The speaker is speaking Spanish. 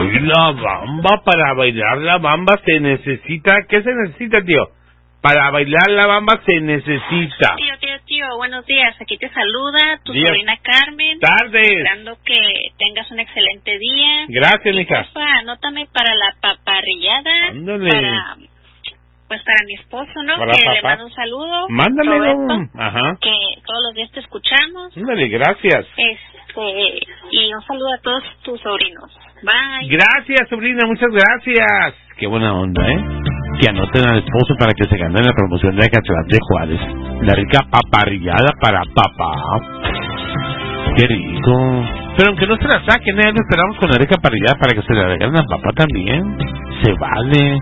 Uy, la bamba, para bailar la bamba se necesita... ¿Qué se necesita, tío? Para bailar la bamba se necesita... Tío, buenos días. Aquí te saluda tu sobrina Carmen. Tardes. Esperando que tengas un excelente día. Gracias, mija. Porfa, anótame para la paparrillada. Ándale. Para mi esposo, ¿no? Para que papá. le mando un saludo. Mándame, Roberto, ajá. que todos los días te escuchamos. Ándale, gracias. Y un saludo a todos tus sobrinos. Bye. Gracias, sobrina, muchas gracias. Qué buena onda, ¿eh? Que anoten al esposo para que se gane la promoción de Acatlán de Juárez. La rica paparrillada para papá. Qué rico. Pero aunque no se la saquen, ¿eh? Lo esperamos con la rica paparrillada para que se la regalen a papá también. Se vale.